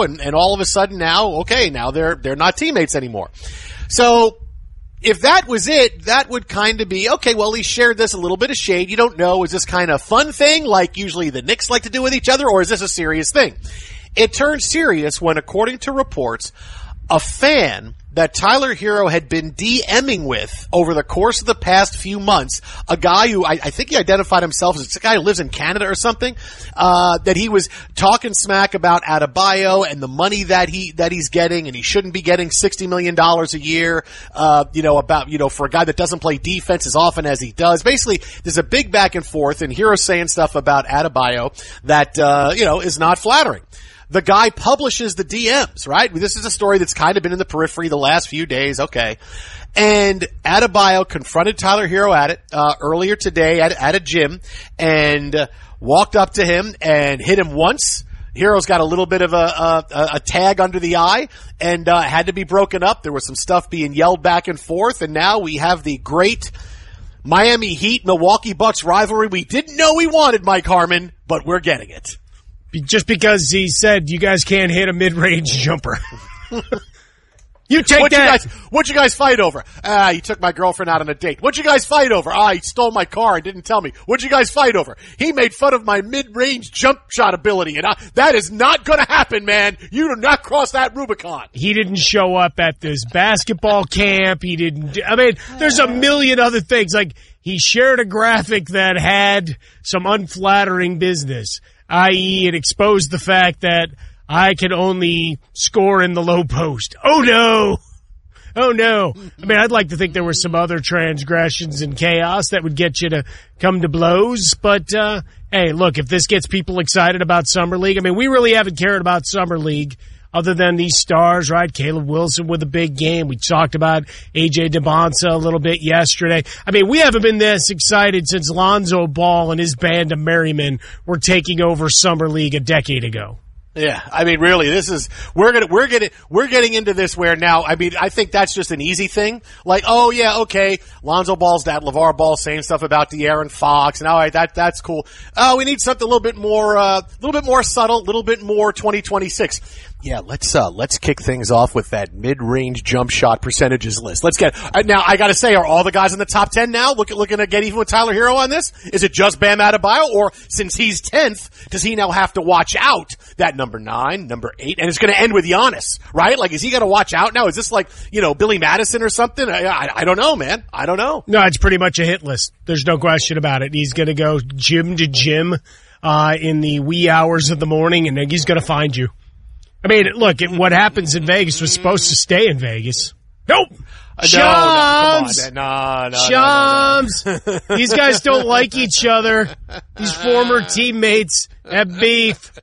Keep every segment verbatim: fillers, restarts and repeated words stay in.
and, and all of a sudden now, okay, now they're they're not teammates anymore. So if that was it, that would kind of be, okay, well, he shared this, a little bit of shade. You don't know, is this kind of fun thing like usually the Knicks like to do with each other, or is this a serious thing? It turned serious when, according to reports, a fan that Tyler Herro had been DMing with over the course of the past few months, a guy who I, I think he identified himself as a guy who lives in Canada or something, uh, that he was talking smack about Adebayo and the money that he, that he's getting, and he shouldn't be getting sixty million dollars a year, uh, you know, about, you know, for a guy that doesn't play defense as often as he does. Basically, there's a big back and forth, and Herro's saying stuff about Adebayo that, uh, you know, is not flattering. The guy publishes the D Ms, right? This is a story that's kind of been in the periphery the last few days, okay. And Adebayo confronted Tyler Herro at it, uh, earlier today at, at a gym, and uh, walked up to him and hit him once. Herro's got a little bit of a, a, a tag under the eye, and uh, had to be broken up. There was some stuff being yelled back and forth, and now we have the great Miami Heat, Milwaukee Bucks rivalry we didn't know we wanted, Mike Harmon, but we're getting it. Just because he said you guys can't hit a mid-range jumper. You take what'd that. You guys, what'd you guys fight over? Ah, you took my girlfriend out on a date. What'd you guys fight over? Ah, he stole my car and didn't tell me. What'd you guys fight over? He made fun of my mid-range jump shot ability, and I, that is not gonna happen, man. You do not cross that Rubicon. He didn't show up at this basketball camp. He didn't, I mean, there's a million other things. Like, he shared a graphic that had some unflattering business, that is it exposed the fact that I can only score in the low post. Oh, no. Oh, no. I mean, I'd like to think there were some other transgressions and chaos that would get you to come to blows. But, uh, hey, look, if this gets people excited about Summer League, I mean, we really haven't cared about Summer League other than these stars, right? Caleb Wilson with a big game. We talked about A J DeBonsa a little bit yesterday. I mean, we haven't been this excited since Lonzo Ball and his band of merrymen were taking over Summer League a decade ago. Yeah, I mean, really, this is, we're gonna, we're getting, we're getting into this where now, I mean, I think that's just an easy thing. Like, oh yeah, okay, Lonzo Ball's dad, LeVar Ball saying stuff about De'Aaron Fox, and all right, that, that's cool. Oh, we need something a little bit more, uh, a little bit more subtle, a little bit more twenty twenty-six. Yeah, let's, uh, let's kick things off with that mid-range jump shot percentages list. Let's get, uh, now I gotta say, are all the guys in the top ten now look, looking to get even with Tyler Herro on this? Is it just Bam Adebayo, or since he's tenth, does he now have to watch out that number nine, number eight, and it's gonna end with Giannis, right? Like, is he gonna watch out now? Is this like, you know, Billy Madison or something? I, I, I don't know, man. I don't know. No, it's pretty much a hit list. There's no question about it. He's gonna go gym to gym, uh, in the wee hours of the morning, and then he's gonna find you. I mean, look, what happens in Vegas was supposed to stay in Vegas. Nope. Uh, Shams! No, no, no, no, Shams! No, no, no. These guys don't like each other. These former teammates have beef.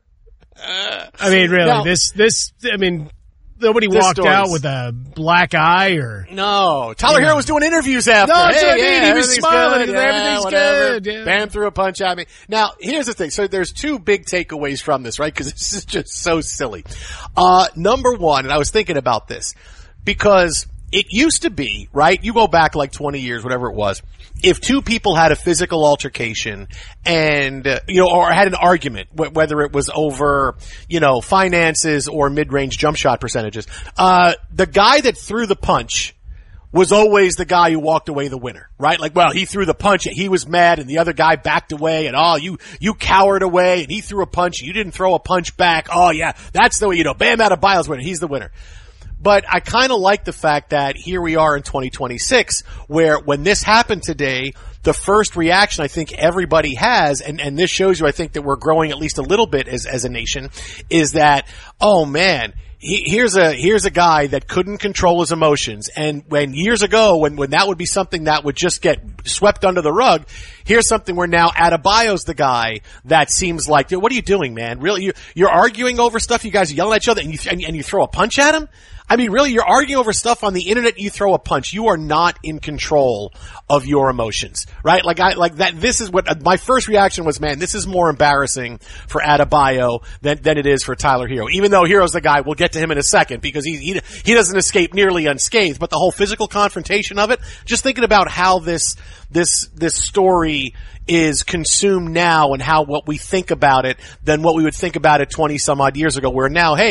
I mean, really, now, this, this, I mean, nobody walked out with a black eye or. No. Tyler Herro was doing interviews after. No, that's hey, what I mean. yeah, he was smiling. Good. Yeah, everything's whatever. good. Yeah. Bam threw a punch at me. Now, here's the thing. So there's two big takeaways from this, right? Because this is just so silly. Uh, number one, and I was thinking about this, because it used to be, right? You go back like twenty years, whatever it was. If two people had a physical altercation and, uh, you know, or had an argument, wh- whether it was over, you know, finances or mid-range jump shot percentages, uh, the guy that threw the punch was always the guy who walked away the winner, right? Like, well, he threw the punch, he was mad, and the other guy backed away, and oh, you, you cowered away, and he threw a punch, you didn't throw a punch back. Oh yeah, that's the way, you know, Bam Adebayo's winner, he's the winner. But I kind of like the fact that here we are in twenty twenty-six, where when this happened today, the first reaction I think everybody has, and, and this shows you I think that we're growing at least a little bit as, as a nation, is that, oh man, he, here's a, here's a guy that couldn't control his emotions. And when years ago, when, when that would be something that would just get swept under the rug, here's something where now Adebayo's the guy that seems like, what are you doing, man? Really? You, you're arguing over stuff, you guys are yelling at each other, and you, and, and you throw a punch at him? I mean, really, you're arguing over stuff on the internet, you throw a punch. You are not in control of your emotions, right? Like I, like that, this is what, uh, my first reaction was, man, this is more embarrassing for Adebayo than, than it is for Tyler Herro. Even though Herro's the guy, we'll get to him in a second because he, he, he doesn't escape nearly unscathed, but the whole physical confrontation of it, just thinking about how this, this, this story is consumed now and how what we think about it than what we would think about it twenty some odd years ago, where now, hey,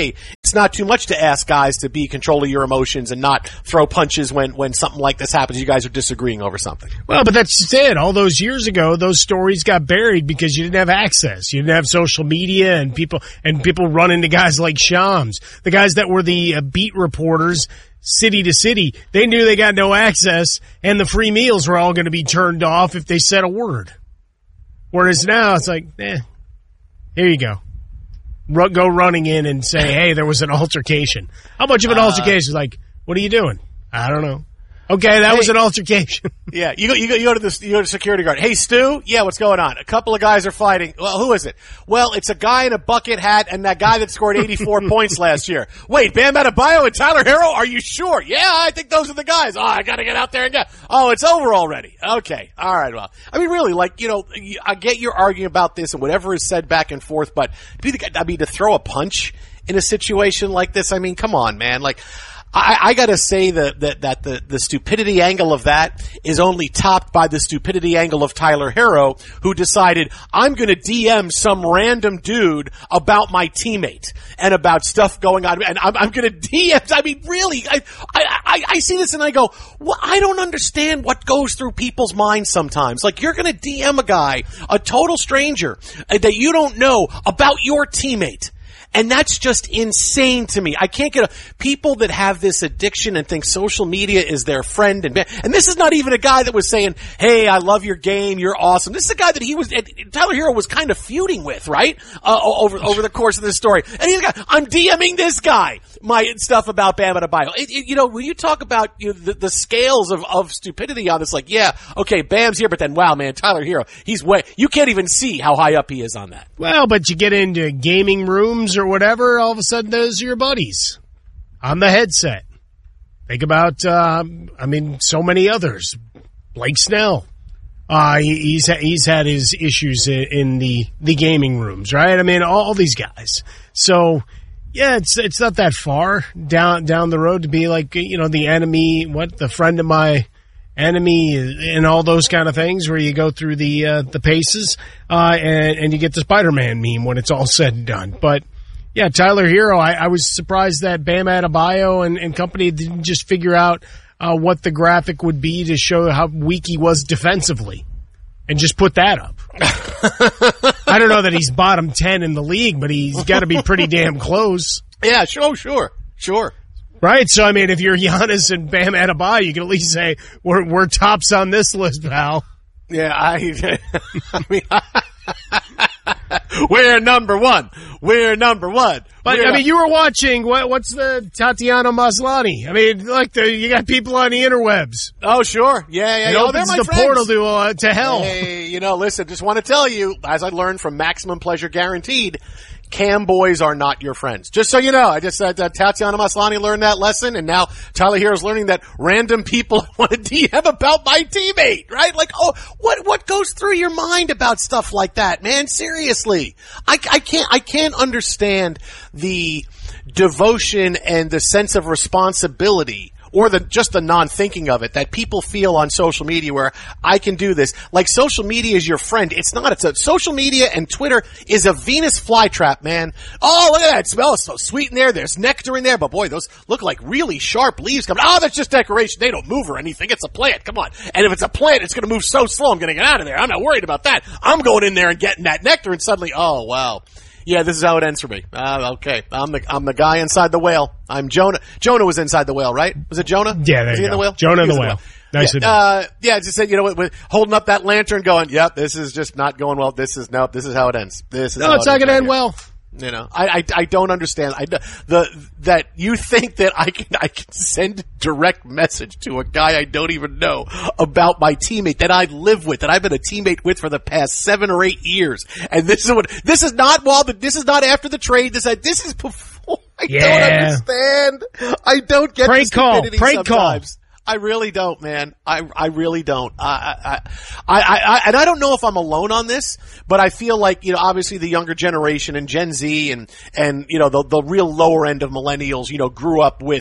it's not too much to ask guys to be in control of your emotions and not throw punches when, when something like this happens. You guys are disagreeing over something. Well, but that's just it. All those years ago, those stories got buried because you didn't have access. You didn't have social media and people, and people run into guys like Shams, the guys that were the uh, beat reporters city to city. They knew they got no access and the free meals were all going to be turned off if they said a word. Whereas now it's like, eh, here you go. Ru- go running in and say, hey, there was an altercation. How much of an uh, altercation? Like, what are you doing? I don't know. Okay, that hey, was an altercation. Yeah, you go, you go, you go to the, you go to security guard. Hey, Stu, yeah, what's going on? A couple of guys are fighting. Well, who is it? Well, it's a guy in a bucket hat and that guy that scored eighty-four points last year. Wait, Bam Adebayo and Tyler Hero? Are you sure? Yeah, I think those are the guys. Oh, I gotta get out there and go. Oh, it's over already. Okay, all right. Well, I mean, really, like, you know, I get you're arguing about this and whatever is said back and forth, but I mean, to throw a punch in a situation like this, I mean, come on, man, like. I, I gotta say that, that, that the, the stupidity angle of that is only topped by the stupidity angle of Tyler Hero, who decided, I'm gonna D M some random dude about my teammate and about stuff going on, and I'm, I'm gonna D M, I mean, really, I, I, I see this and I go, well, I don't understand what goes through people's minds sometimes. Like, you're gonna D M a guy, a total stranger, that you don't know, about your teammate. And that's just insane to me. I can't get a, people that have this addiction and think social media is their friend. And, and this is not even a guy that was saying, hey, I love your game. You're awesome. This is a guy that he was, Tyler Hero was kind of feuding with, right? Uh, over, over the course of this story. And he's got, I'm DMing this guy my stuff about Bam Adebayo. It, it, you know, when you talk about you know, the, the scales of, of stupidity on this, like, yeah, okay, Bam's here, but then, wow, man, Tyler Hero, he's way, you can't even see how high up he is on that. Well, but you get into gaming rooms or whatever, all of a sudden those are your buddies on the headset. Think about, uh, I mean, so many others. Blake Snell. Uh, he, he's, he's had his issues in, in the, the gaming rooms, right? I mean, all, all these guys. So, yeah, it's, it's not that far down, down the road to be like, you know, the enemy, what, the friend of my enemy and all those kind of things where you go through the, uh, the paces, uh, and, and you get the Spider-Man meme when it's all said and done. But, yeah, Tyler Hero, I, I was surprised that Bam Adebayo and, and company didn't just figure out uh, what the graphic would be to show how weak he was defensively and just put that up. I don't know that he's bottom ten in the league, but he's got to be pretty damn close. Yeah, sure, sure, sure. Right, so I mean, if you're Giannis and Bam Adebayo, you can at least say, we're, we're tops on this list, pal. Yeah, I, I mean, we're number one. We're number one. But, we're I mean, you were watching, what, what's the Tatiana Maslany? I mean, like, the, you got people on the interwebs. Oh, sure. Yeah, yeah. It oh, opens they're my the friends. portal to, uh, to hell. Hey, you know, listen, just want to tell you, as I learned from Maximum Pleasure Guaranteed, cam boys are not your friends. Just so you know, I just said that Tatiana Maslany learned that lesson, and now Tyler Hero's learning that random people want to D M about my teammate, right? Like, oh, what what goes through your mind about stuff like that, man? Seriously, I, I can't I can't understand the devotion and the sense of responsibility, or the just the non-thinking of it that people feel on social media where I can do this. Like, social media is your friend. It's not. It's a social media, and Twitter is a Venus flytrap, man. Oh, look at that. It smells so sweet in there. There's nectar in there, but boy, those look like really sharp leaves coming. Oh, that's just decoration. They don't move or anything. It's a plant. Come on. And if it's a plant, it's going to move so slow. I'm going to get out of there. I'm not worried about that. I'm going in there and getting that nectar, and suddenly, oh, wow. Yeah, this is how it ends for me. Uh, okay, I'm the I'm the guy inside the whale. I'm Jonah. Jonah was inside the whale, right? Was it Jonah? Yeah, there was you he go. In the whale? Jonah in the whale. The whale. Nice. Yeah, uh, yeah, just said, you know what, with holding up that lantern, going, "Yep, this is just not going well. This is nope. This is how it ends. This is no, how it's it not going to right end here. well." You know, I, I, I don't understand. I, the, that you think that I can, I can send direct message to a guy I don't even know about my teammate that I live with, that I've been a teammate with for the past seven or eight years. And this is what, this is not while the, this is not after the trade. This, this is before. I yeah. don't understand. I don't get Prank the call. stupidity Prank sometimes. Call. I really don't, man. I, I really don't. I, I, I, I, and I don't know if I'm alone on this, but I feel like, you know, obviously the younger generation and Gen Z and, and, you know, the, the real lower end of millennials, you know, grew up with,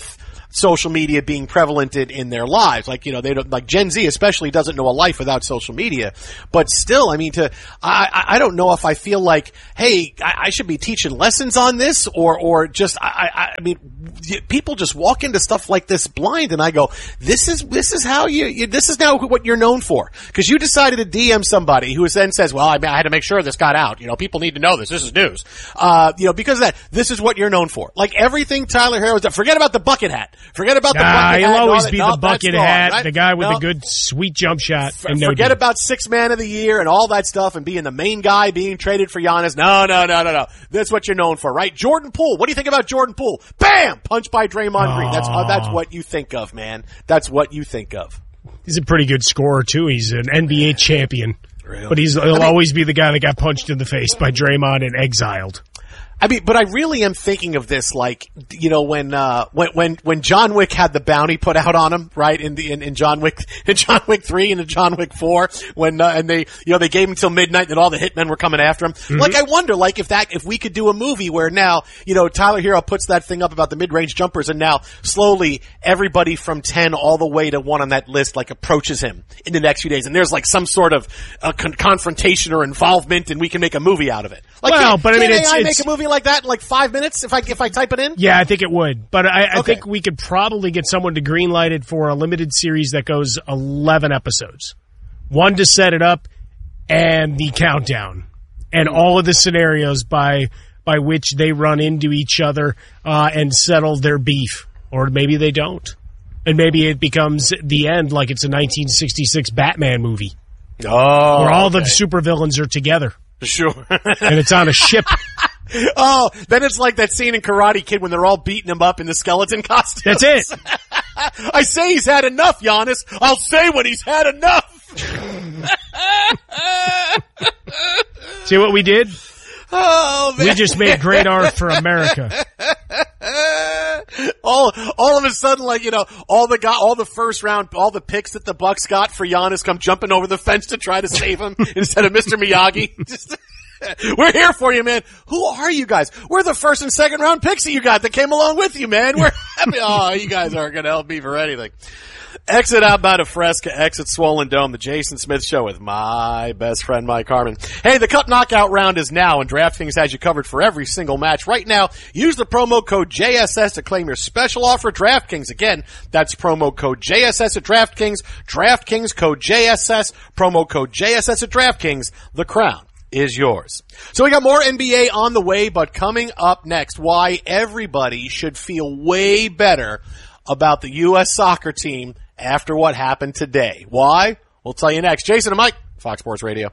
social media being prevalent in, in their lives. Like, you know, they don't, like Gen Z especially doesn't know a life without social media. But still, I mean, to, I, I don't know if I feel like, hey, I, I should be teaching lessons on this or, or just, I, I, I mean, people just walk into stuff like this blind and I go, this is, this is how you, you this is now what you're known for. Cause you decided to D M somebody who then says, well, I, I had to make sure this got out. You know, people need to know this. This is news. Uh, you know, because of that, this is what you're known for. Like everything Tyler Herro does. Forget about the bucket hat. Forget about the nah, bucket he'll hat. He'll always no, be no, the bucket hat, right? the guy with no. the good, sweet jump shot. F- and no forget deal. about six man of the year and all that stuff and being the main guy being traded for Giannis. No, no, no, no, no. That's what you're known for, right? Jordan Poole. What do you think about Jordan Poole? Bam! Punched by Draymond oh. Green. That's, uh, that's what you think of, man. That's what you think of. He's a pretty good scorer, too. He's an N B A champion. Really? But he's, he'll I mean, always be the guy that got punched in the face by Draymond and exiled. I mean, but I really am thinking of this like, you know, when, uh, when, when, when John Wick had the bounty put out on him, right? In the, in, in John Wick, in John Wick three and in John Wick four, when, uh, and they, you know, they gave him till midnight and all the hitmen were coming after him. Mm-hmm. Like, I wonder, like, if that, if we could do a movie where now, you know, Tyler Herro puts that thing up about the mid-range jumpers and now slowly everybody from ten all the way to one on that list, like, approaches him in the next few days. And there's like some sort of uh, con- confrontation or involvement and we can make a movie out of it. Like, well, can, but I mean, can it's, A I it's, make a movie like that in like five minutes if I if I type it in? Yeah, I think it would. But I, I okay. think we could probably get someone to greenlight it for a limited series that goes eleven episodes. One to set it up and the countdown. And all of the scenarios by by which they run into each other uh, and settle their beef. Or maybe they don't. And maybe it becomes the end like it's a nineteen sixty-six Batman movie. Oh, where all okay. the supervillains are together. Sure. And it's on a ship. Oh, then it's like that scene in Karate Kid when they're all beating him up in the skeleton costumes. That's it. I say he's had enough, Giannis. I'll say when he's had enough. See what we did? Oh, man. We just made great art for America. all, all of a sudden, like, you know, all the got, all the first round, all the picks that the Bucks got for Giannis come jumping over the fence to try to save him instead of Mister Miyagi. Just, we're here for you, man. Who are you guys? We're the first and second round picks that you got that came along with you, man. We're happy. Oh, you guys aren't going to help me for anything. Exit out by Fresca, exit Swollen Dome, the Jason Smith Show with my best friend, Mike Harmon. Hey, the Cup Knockout round is now, and DraftKings has you covered for every single match. Right now, use the promo code J S S to claim your special offer at DraftKings. Again, that's promo code J S S at DraftKings. DraftKings code J S S, promo code J S S at DraftKings. The crown is yours. So we got more N B A on the way, but coming up next, why everybody should feel way better about the U S soccer team after what happened today. Why? We'll tell you next. Jason and Mike, Fox Sports Radio.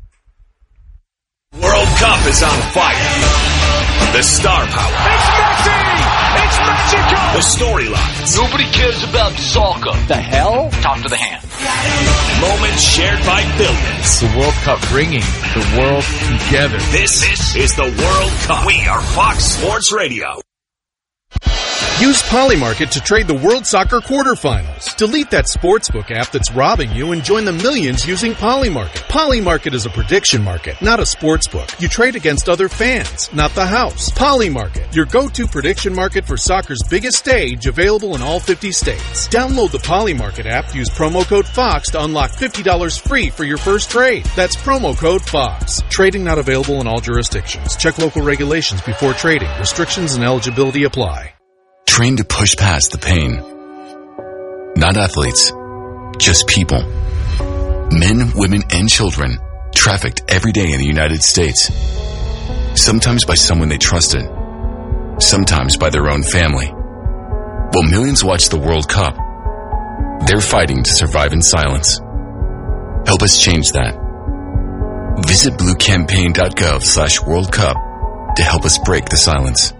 World Cup is on fire. The star power. It's Messi! It's Mexico! The storylines. Nobody cares about soccer. The hell? Talk to the hand. Moments shared by billions. The World Cup bringing the world together. This, this is the World Cup. We are Fox Sports Radio. Use Polymarket to trade the World Soccer quarterfinals. Delete that sportsbook app that's robbing you and join the millions using Polymarket. Polymarket is a prediction market, not a sportsbook. You trade against other fans, not the house. Polymarket, your go-to prediction market for soccer's biggest stage, available in all fifty states. Download the Polymarket app, use promo code FOX to unlock fifty dollars free for your first trade. That's promo code FOX. Trading not available in all jurisdictions. Check local regulations before trading. Restrictions and eligibility apply. Train to push past the pain. Not athletes, just people. Men, women, and children trafficked every day in the United States. Sometimes by someone they trusted. Sometimes by their own family. While millions watch the World Cup, they're fighting to survive in silence. Help us change that. Visit bluecampaign.gov slash World Cup to help us break the silence.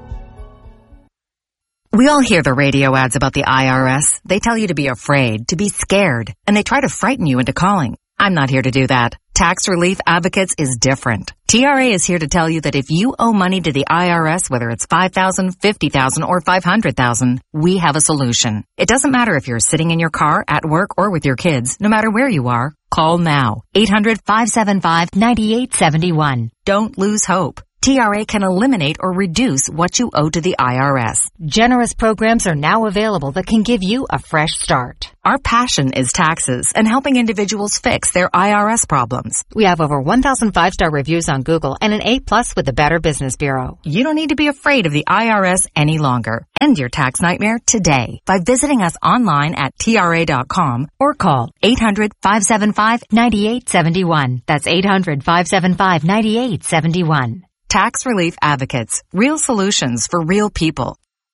We all hear the radio ads about the I R S. They tell you to be afraid, to be scared, and they try to frighten you into calling. I'm not here to do that. Tax Relief Advocates is different. T R A is here to tell you that if you owe money to the I R S, whether it's five thousand dollars, fifty thousand dollars, or five hundred thousand dollars, we have a solution. It doesn't matter if you're sitting in your car, at work, or with your kids. No matter where you are, call now. eight hundred, five seven five, nine eight seven one. Don't lose hope. T R A can eliminate or reduce what you owe to the I R S. Generous programs are now available that can give you a fresh start. Our passion is taxes and helping individuals fix their I R S problems. We have over one thousand five-star reviews on Google and an A plus with the Better Business Bureau. You don't need to be afraid of the I R S any longer. End your tax nightmare today by visiting us online at T R A dot com or call eight hundred, five seven five, nine eight seven one. That's eight hundred, five seven five, nine eight seven one. Tax Relief Advocates. Real solutions for real people.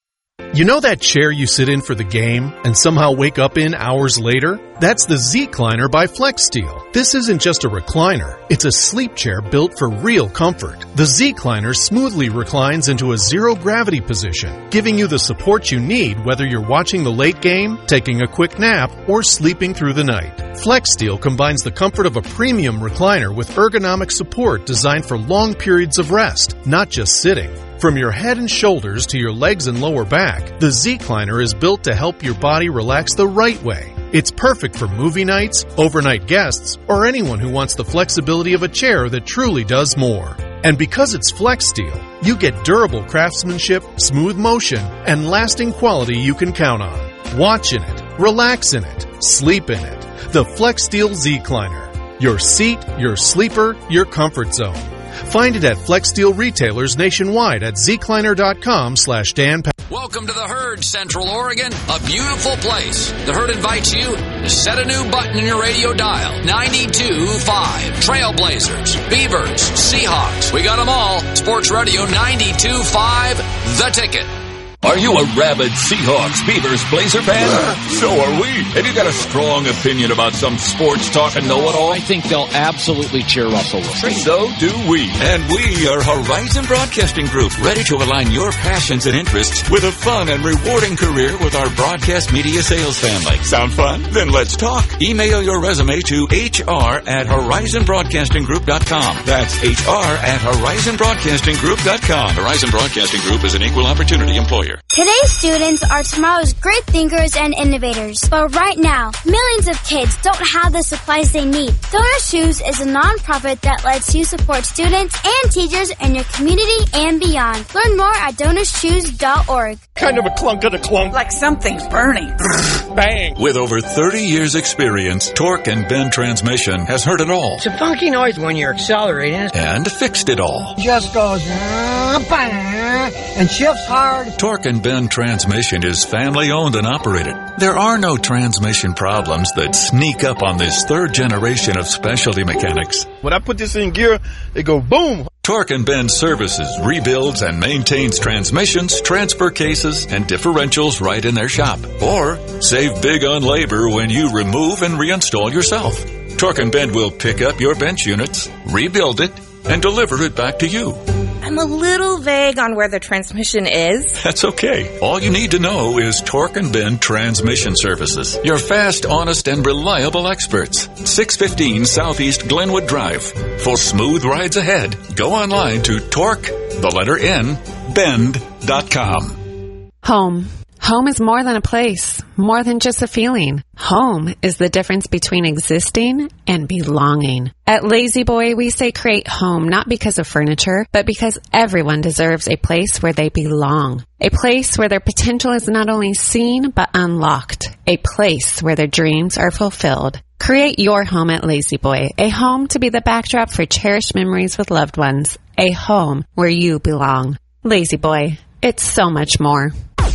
You know that chair you sit in for the game and somehow wake up in hours later? That's the Z-Cliner by FlexSteel. This isn't just a recliner. It's a sleep chair built for real comfort. The Z-Cliner smoothly reclines into a zero-gravity position, giving you the support you need whether you're watching the late game, taking a quick nap, or sleeping through the night. FlexSteel combines the comfort of a premium recliner with ergonomic support designed for long periods of rest, not just sitting. From your head and shoulders to your legs and lower back, the Z-Cliner is built to help your body relax the right way. It's perfect for movie nights, overnight guests, or anyone who wants the flexibility of a chair that truly does more. And because it's FlexSteel, you get durable craftsmanship, smooth motion, and lasting quality you can count on. Watch in it, relax in it, sleep in it. The FlexSteel Z-Cliner. Your seat, your sleeper, your comfort zone. Find it at FlexSteel retailers nationwide at zcliner.com slash Dan. Welcome to the Herd, Central Oregon, a beautiful place. The Herd invites you to set a new button in your radio dial. ninety-two point five. Trailblazers, Beavers, Seahawks. We got them all. Sports Radio ninety-two point five, The Ticket. Are you a rabid Seahawks, Beavers, Blazer fan? So are we. Have you got a strong opinion about some sports talk and know-it-all? I think they'll absolutely cheer Russell Wilson. So do we. And we are Horizon Broadcasting Group, ready to align your passions and interests with a fun and rewarding career with our broadcast media sales family. Sound fun? Then let's talk. Email your resume to H R at horizon broadcasting group dot com. That's H R at horizon broadcasting group dot com. Horizon Broadcasting Group is an equal opportunity employer. Today's students are tomorrow's great thinkers and innovators. But right now, millions of kids don't have the supplies they need. Donor Shoes is a nonprofit that lets you support students and teachers in your community and beyond. Learn more at donor shoes dot org. Kind of a clunk of the clunk. Like something's burning. Bang. With over thirty years experience, Torque and Bend Transmission has heard it all. It's a funky noise when you're accelerating. And fixed it all. Just goes and shifts hard. Torque and Bend Transmission is family owned and operated. There are no transmission problems that sneak up on this third generation of specialty mechanics. When I put this in gear, it go boom. Torque and Bend services, rebuilds, and maintains transmissions, transfer cases, and differentials right in their shop. Or save big on labor when you remove and reinstall yourself. Torque and Bend will pick up your bench units, rebuild it, and deliver it back to you. I'm a little vague on where the transmission is. That's okay. All you need to know is Torque and Bend Transmission Services. Your fast, honest, and reliable experts. six fifteen Southeast Glenwood Drive. For smooth rides ahead, go online to Torque, the letter N, bend dot com. Home. Home is more than a place, more than just a feeling. Home is the difference between existing and belonging. At Lazy Boy, we say create home not because of furniture, but because everyone deserves a place where they belong. A place where their potential is not only seen, but unlocked. A place where their dreams are fulfilled. Create your home at Lazy Boy, a home to be the backdrop for cherished memories with loved ones. A home where you belong. Lazy Boy, it's so much more.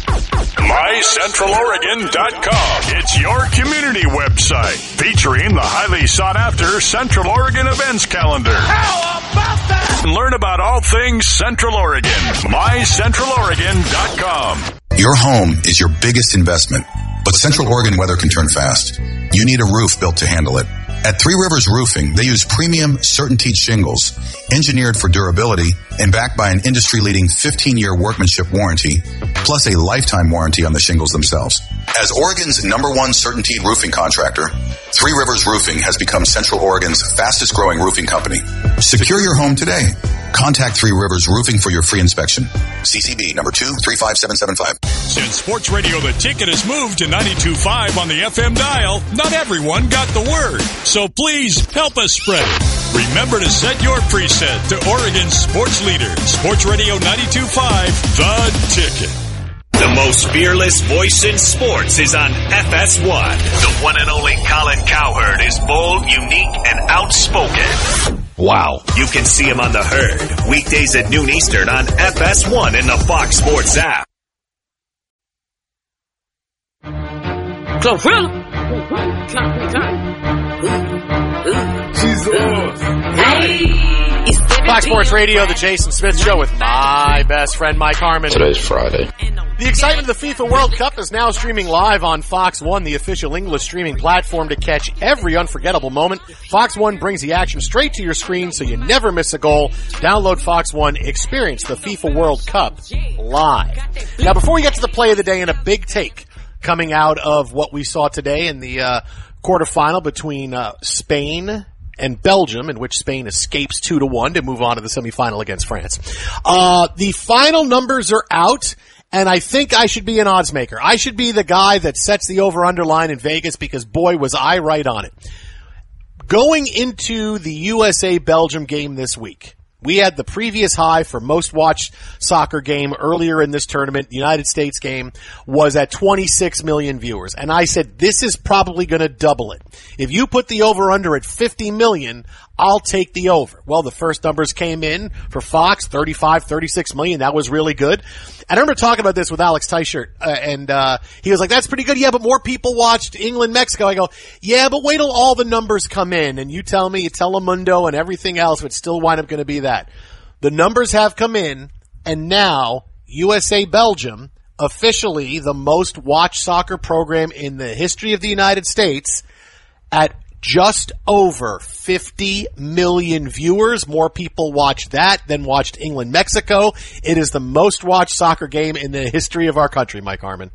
my central oregon dot com. It's your community website featuring the highly sought-after Central Oregon events calendar. How about that? Learn about all things Central Oregon. my central oregon dot com. Your home is your biggest investment, but Central Oregon weather can turn fast. You need a roof built to handle it. At Three Rivers Roofing, they use premium CertainTeed shingles, engineered for durability and backed by an industry-leading fifteen-year workmanship warranty, plus a lifetime warranty on the shingles themselves. As Oregon's number one CertainTeed roofing contractor, Three Rivers Roofing has become Central Oregon's fastest-growing roofing company. Secure your home today. Contact Three Rivers Roofing for your free inspection. C C B number two three five seven seven five. Since Sports Radio The Ticket has moved to ninety-two point five on the F M dial, not everyone got the word. So please help us spread it. Remember to set your preset to Oregon's sports leader, Sports Radio ninety-two point five, The Ticket. The most fearless voice in sports is on F S one. The one and only Colin Cowherd is bold, unique, and outspoken. Wow. You can see him on The Herd, weekdays at noon Eastern on F S one and the Fox Sports app. She's Fox Sports Radio, the Jason Smith Show with my best friend Mike Harmon. Today's Friday. The excitement of the FIFA World Cup is now streaming live on Fox One, the official English streaming platform to catch every unforgettable moment. Fox One brings the action straight to your screen so you never miss a goal. Download Fox One, experience the FIFA World Cup live. Now, before we get to the play of the day and a big take coming out of what we saw today in the uh, quarterfinal between uh, Spain and Belgium, in which Spain escapes two to one to move on to the semifinal against France. Uh, the final numbers are out, and I think I should be an odds maker. I should be the guy that sets the over-under line in Vegas because, boy, was I right on it. Going into the U S A-Belgium game this week, we had the previous high for most watched soccer game earlier in this tournament. The United States game was at twenty-six million viewers. And I said, this is probably going to double it. If you put the over-under at fifty million, I'll take the over. Well, the first numbers came in for Fox, thirty-five, thirty-six million. That was really good. And I remember talking about this with Alex Teichert, uh, and uh he was like, that's pretty good. Yeah, but more people watched England, Mexico. I go, yeah, but wait till all the numbers come in, and you tell me, Telemundo and everything else would still wind up going to be that. The numbers have come in, and now U S A-Belgium, officially the most watched soccer program in the history of the United States, at just over fifty million viewers. More people watched that than watched England, Mexico. It is the most watched soccer game in the history of our country, Mike Harmon.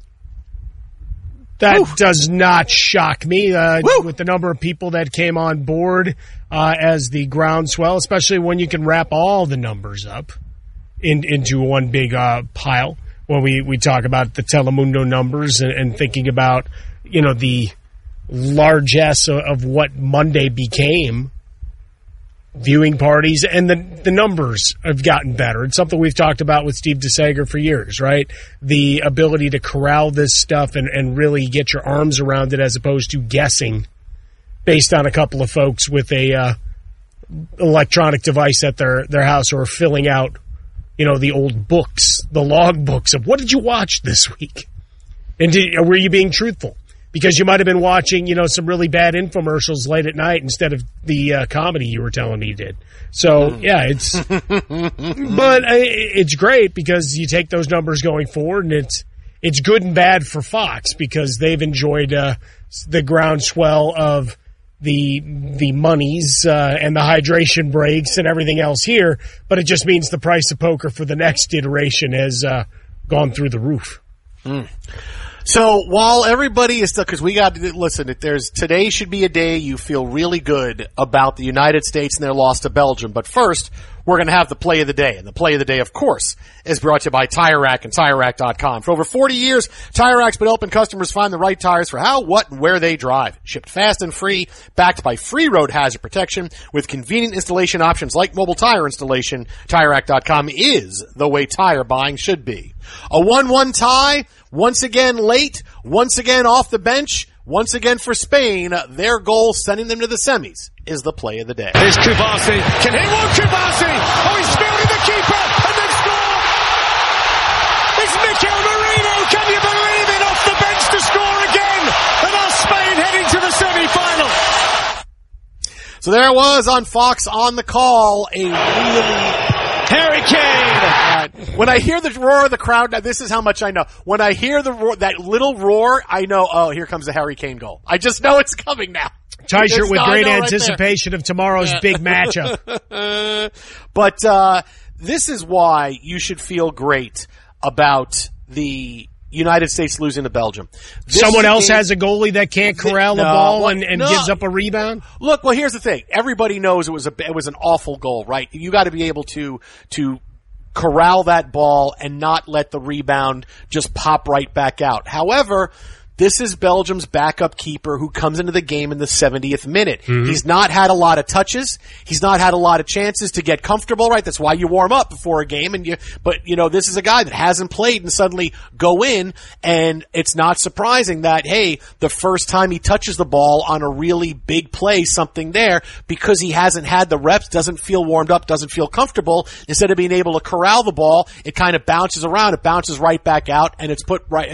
That Woo. does not shock me uh, with the number of people that came on board uh, as the groundswell, especially when you can wrap all the numbers up in, into one big uh, pile. When we, we talk about the Telemundo numbers and, and thinking about, you know, the largesse of, of what Monday became, viewing parties, and the the numbers have gotten better. It's something we've talked about with Steve DeSager for years, right? The ability to corral this stuff and, and really get your arms around it as opposed to guessing based on a couple of folks with a uh, electronic device at their, their house or filling out, you know, the old books, the log books of what did you watch this week? And did, were you being truthful? Because you might have been watching, you know, some really bad infomercials late at night instead of the uh, comedy you were telling me you did. So, yeah, it's – but uh, it's great because you take those numbers going forward, and it's it's good and bad for Fox because they've enjoyed uh, the groundswell of the the monies uh, and the hydration breaks and everything else here, but it just means the price of poker for the next iteration has uh, gone through the roof. Mm. So while everybody is still, because we got to listen, if there's today should be a day you feel really good about the United States and their loss to Belgium. But first, we're going to have the play of the day, and the play of the day, of course, is brought to you by Tire Rack and Tire Rack dot com. For over forty years, Tire Rack's been helping customers find the right tires for how, what, and where they drive. Shipped fast and free, backed by free road hazard protection, with convenient installation options like mobile tire installation. Tire Rack dot com is the way tire buying should be. A one one tie. Once again late, once again off the bench, once again for Spain, their goal sending them to the semis is the play of the day. Here's Kubasi. Can he walk Kubasi? Oh, he's fielding the keeper and then score! It's Mikel Merino. Can you believe it? Off the bench to score again. And our Spain heading to the semi-final. So there it was on Fox on the call, a really... Harry Kane! Right. When I hear the roar of the crowd, now this is how much I know. When I hear the roar, that little roar, I know, oh, here comes the Harry Kane goal. I just know it's coming now. T-shirt with great anticipation right of tomorrow's yeah. big matchup. But uh this is why you should feel great about the United States losing to Belgium. This Someone else game, has a goalie that can't corral no, the ball well, and, and no. gives up a rebound? Look, well, here's the thing. Everybody knows it was a it was an awful goal, right? You got to be able to to corral that ball and not let the rebound just pop right back out. However, This is Belgium's backup keeper who comes into the game in the seventieth minute. Mm-hmm. He's not had a lot of touches. He's not had a lot of chances to get comfortable, right? That's why you warm up before a game. And you, but you know, this is a guy that hasn't played and suddenly go in, and it's not surprising that, hey, the first time he touches the ball on a really big play, something there, because he hasn't had the reps, doesn't feel warmed up, doesn't feel comfortable. Instead of being able to corral the ball, it kind of bounces around. It bounces right back out, and it's put right,